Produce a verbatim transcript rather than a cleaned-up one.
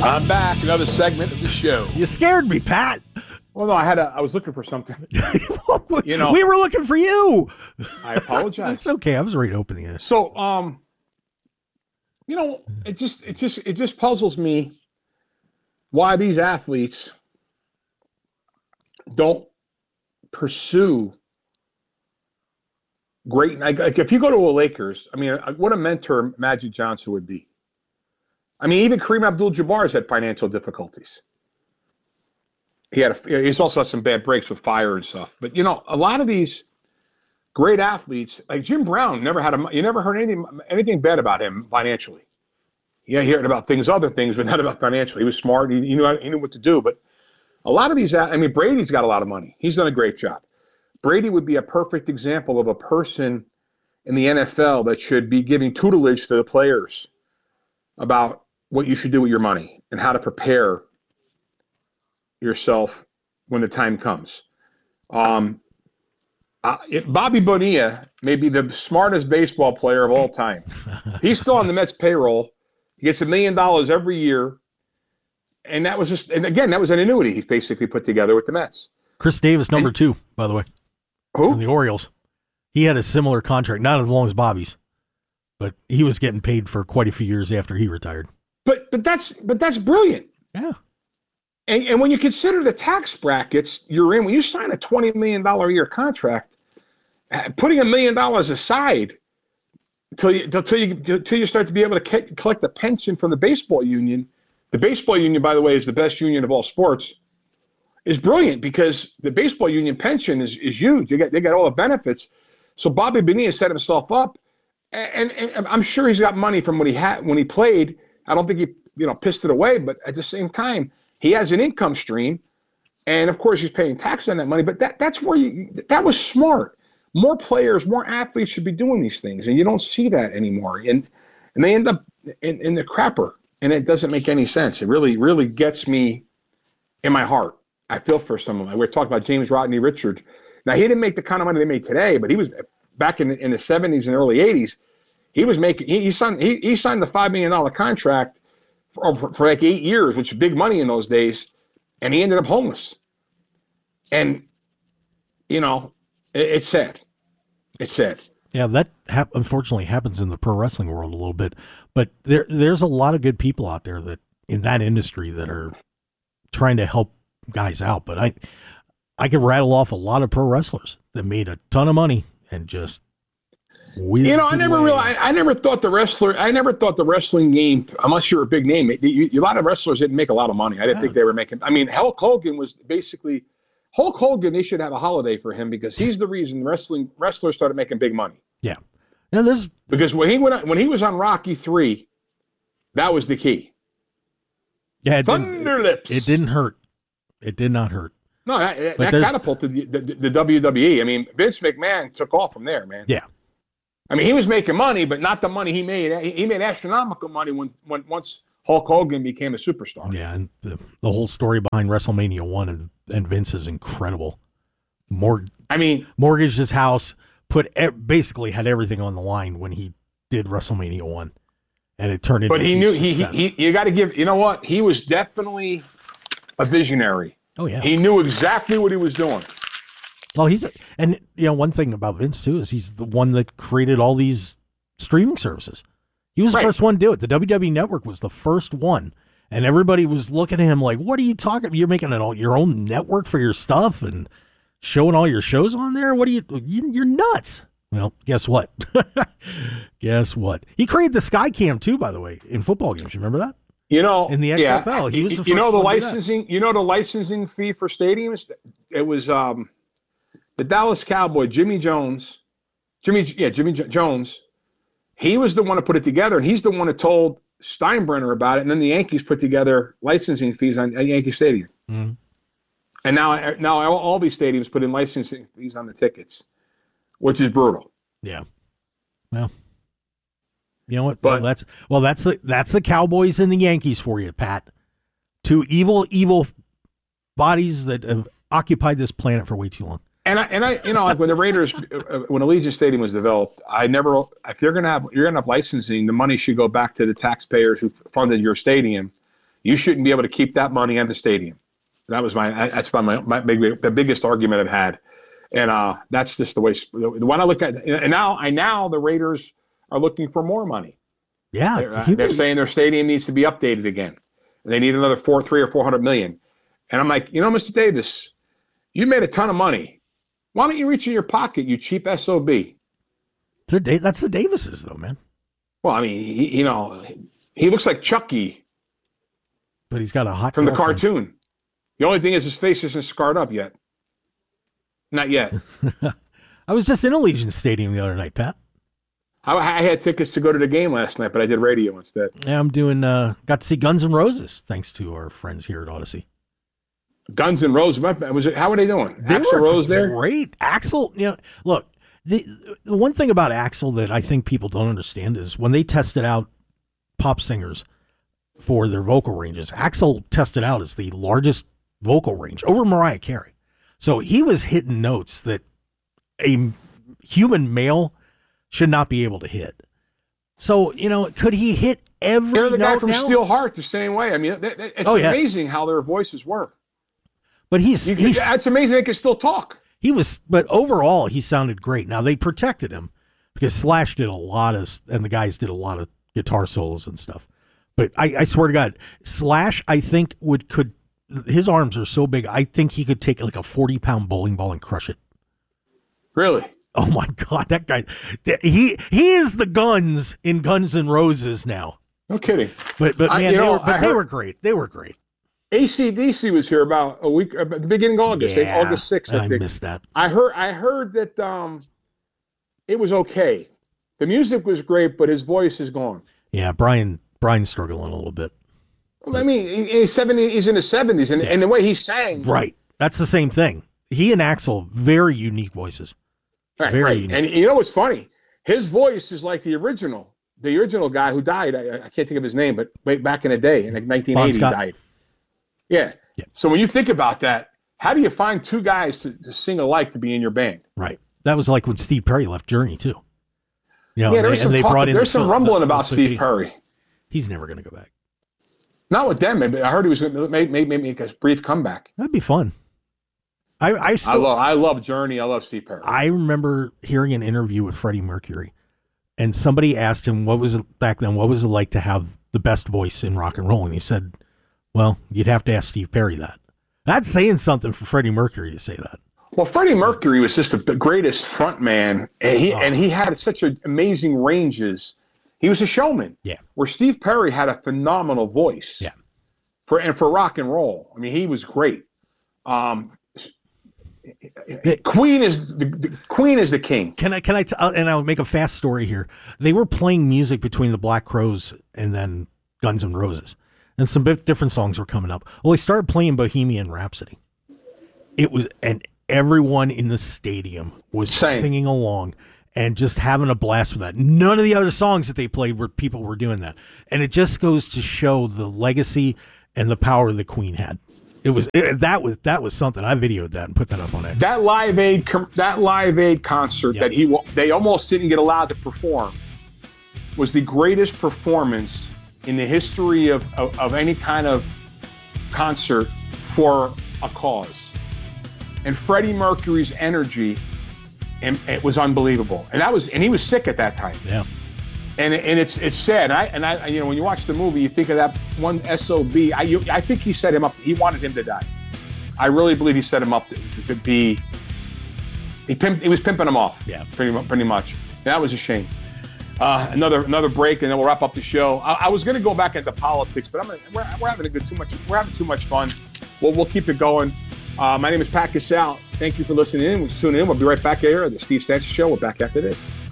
I'm back. Another segment of the show. You scared me, Pat. Well, no, I had a, I was looking for something. You know, we were looking for you. I apologize. It's okay. I was ready to open the. So, um, you know, it just it just it just puzzles me why these athletes don't pursue great. Like, like if you go to a Lakers, I mean, what a mentor Magic Johnson would be. I mean, even Kareem Abdul-Jabbar has had financial difficulties. He had a, he's also had some bad breaks with fire and stuff. But, you know, a lot of these great athletes, like Jim Brown, never had a, you never heard anything, anything bad about him financially. Yeah, you heard about things, other things, but not about financially. He was smart. He, he, knew, he knew what to do. But a lot of these, I mean, Brady's got a lot of money. He's done a great job. Brady would be a perfect example of a person in the N F L that should be giving tutelage to the players about what you should do with your money and how to prepare yourself when the time comes. Um, uh, it, Bobby Bonilla may be the smartest baseball player of all time. He's still on the Mets payroll. He gets a million dollars every year. And that was just, and again, that was an annuity he basically put together with the Mets. Chris Davis, number and, two, by the way. Who? From the Orioles. He had a similar contract, not as long as Bobby's, but he was getting paid for quite a few years after he retired. But but that's but that's brilliant. Yeah. And and when you consider the tax brackets you're in, when you sign a twenty million dollars a year contract, putting a million dollars aside until you until you until you start to be able to collect the pension from the baseball union. The baseball union, by the way, is the best union of all sports. Is brilliant because the baseball union pension is, is huge. They got they got all the benefits. So Bobby Bonilla set himself up, and, and I'm sure he's got money from when he had when he played. I don't think he, you know, pissed it away, but at the same time, he has an income stream, and of course, he's paying tax on that money. But that that's where you that was smart. More players, more athletes should be doing these things, and you don't see that anymore. And and they end up in, in the crapper, and it doesn't make any sense. It really, really gets me in my heart. I feel for some of them. We were talking about James Rodney Richards. Now, he didn't make the kind of money they made today, but he was back in in the seventies and early eighties. He was making he, he signed he, he signed the five million dollar contract for, for, for like eight years, which is big money in those days, and he ended up homeless. And you know, it, it's sad. It's sad. Yeah, that hap- unfortunately happens in the pro wrestling world a little bit, but there there's a lot of good people out there that in that industry that are trying to help guys out. But I I could rattle off a lot of pro wrestlers that made a ton of money and just. You know, I never realized, I never thought the wrestler, I never thought the wrestling game, unless you're a big name, you, you, a lot of wrestlers didn't make a lot of money. I didn't yeah. think they were making, I mean, Hulk Hogan was basically, Hulk Hogan, they should have a holiday for him because he's the reason wrestling wrestlers started making big money. Yeah. Yeah, there's because when he went, when he was on Rocky three, that was the key. Yeah. It Thunder Lips. It, it didn't hurt. It did not hurt. No, that, that catapulted the, the, the W W E. I mean, Vince McMahon took off from there, man. Yeah. I mean, he was making money, but not the money he made. He made astronomical money when, when once Hulk Hogan became a superstar. Yeah, and the, the whole story behind WrestleMania one and, and Vince is incredible. Mort- I mean, mortgaged his house, put basically had everything on the line when he did WrestleMania one, and it turned into. But he knew he, he he. You got to give. You know what? He was definitely a visionary. Oh yeah, he knew exactly what he was doing. Well, he's, a, and you know, one thing about Vince too is he's the one that created all these streaming services. He was the right. first one to do it. The W W E Network was the first one, and everybody was looking at him like, "What are you talking? You're making an, your own network for your stuff and showing all your shows on there? What are you? You're nuts." Well, guess what? guess what? He created the Skycam too, by the way, in football games. You remember that? You know, in the X F L, yeah. he was the first you know the one licensing. You know the licensing fee for stadiums. It was. um The Dallas Cowboy, Jimmy Jones, Jimmy, yeah, Jimmy J- Jones, he was the one to put it together, and he's the one that told Steinbrenner about it, and then the Yankees put together licensing fees on at Yankee Stadium. Mm-hmm. And now, now all, all these stadiums put in licensing fees on the tickets, which is brutal. Yeah. Well, you know what? But, well, that's well, that's the that's the Cowboys and the Yankees for you, Pat. Two evil, evil bodies that have occupied this planet for way too long. And I, and I, you know, like when the Raiders, when Allegiant Stadium was developed, I never, if you're gonna have, you're gonna have licensing, the money should go back to the taxpayers who funded your stadium. You shouldn't be able to keep that money at the stadium. That was my that's my my big the biggest argument I've had, and uh, that's just the way. When I look at and now I now the Raiders are looking for more money. Yeah, they're, they're saying their stadium needs to be updated again. They need another four, three or four hundred million. And I'm like, you know, Mister Davis, you made a ton of money. Why don't you reach in your pocket, you cheap S O B? That's the Davises, though, man. Well, I mean, he, you know, he looks like Chucky, but he's got a hot from girlfriend. The cartoon. The only thing is his face isn't scarred up yet. Not yet. I was just in Allegiant Stadium the other night, Pat. I, I had tickets to go to the game last night, but I did radio instead. Yeah, I'm doing. Uh, got to see Guns N' Roses thanks to our friends here at Odyssey. Guns N' Roses. Was it? How are they doing? They Axl were Rose there. Great, Axl. You know, look. The, the one thing about Axl that I think people don't understand is when they tested out pop singers for their vocal ranges, Axl tested out as the largest vocal range over Mariah Carey. So he was hitting notes that a human male should not be able to hit. So, you know, could he hit every They're the note guy from now? Steel Heart the same way. I mean, that, that, it's oh, yeah. amazing how their voices were. But he's, you, he's it's amazing they can still talk. He was, but overall, he sounded great. Now, they protected him because Slash did a lot of, and the guys did a lot of guitar solos and stuff. But I, I swear to God, Slash, I think, would could, his arms are so big, I think he could take like a forty pound bowling ball and crush it. Really? Oh my God, that guy, he he is the Guns in Guns N' Roses now. No kidding. But, but man, I, they, know, were, but heard, they were great. They were great. A C D C was here about a week at the beginning of August, yeah, August sixth. I, I think. missed that. I heard I heard that um, it was okay. The music was great, but his voice is gone. Yeah, Brian Brian's struggling a little bit. Well, I mean, he's seventy. He's in his seventies, and, yeah. and the way he sang, right? That's the same thing. He and Axl, very unique voices. Right, very right. unique. And you know what's funny? His voice is like the original, the original guy who died. I, I can't think of his name, but way back in the day, in like nineteen eighty, he died. Yeah. yeah. So when you think about that, how do you find two guys to, to sing alike to be in your band? Right. That was like when Steve Perry left Journey too. You know, yeah, and there's they, some, and they talk, brought in there's the, some rumbling the, about the, Steve he, Perry. He's never going to go back. Not with them. I heard he was maybe maybe make a brief comeback. That'd be fun. I I, still, I love I love Journey. I love Steve Perry. I remember hearing an interview with Freddie Mercury, and somebody asked him what was it back then. What was it like to have the best voice in rock and roll? And he said, "Well, you'd have to ask Steve Perry that." That's saying something for Freddie Mercury to say that. Well, Freddie Mercury was just the greatest front man, and he oh. and he had such a, amazing ranges. He was a showman. Yeah. Where Steve Perry had a phenomenal voice. Yeah. For and for rock and roll, I mean, he was great. Um, the, Queen is the, the Queen is the king. Can I can I t- and I'll make a fast story here. They were playing music between the Black Crowes and then Guns N' Roses, and some different songs were coming up. Well, they started playing Bohemian Rhapsody. It was and everyone in the stadium was Same. singing along and just having a blast with that. None of the other songs that they played were people were doing that, and it just goes to show the legacy and the power the Queen had. It was it, that was that was something. I videoed that and put that up on X. That Live Aid that Live Aid concert yep. that he they almost didn't get allowed to perform was the greatest performance in the history of, of, of any kind of concert for a cause. And Freddie Mercury's energy, and it was unbelievable. And that was and he was sick at that time. Yeah. And and it's it's sad. And I and I you know when you watch the movie, you think of that one S O B. I you, I think he set him up. He wanted him to die. I really believe he set him up to, to, to be. He pimped, he was pimping him off. Yeah, pretty pretty much. And that was a shame. Uh, another another break, and then we'll wrap up the show. I, I was going to go back into politics, but I'm gonna, we're we're having a good too much. We're having too much fun. We'll we'll keep it going. Uh, my name is Pat Casale. Thank you for listening in. We're tuning in. We'll be right back here at the Steve Sanchez Show. We're back after this.